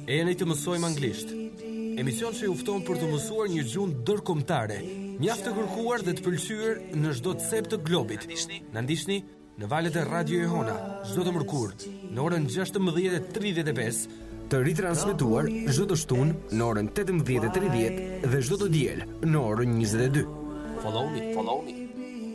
E jeni të mësojmë anglisht. Emision që ju fton për të mësuar një gjuhë ndërkombëtare, mjaft të kërkuar dhe të pëlqyer në çdo cep të globit. Na ndiqni në valët e Radio Jehona çdo të mërkurë në orën 16:35, të ritransmetuar çdo të shtunë në orën 18:30 dhe çdo të diel në orën 22. Follow me.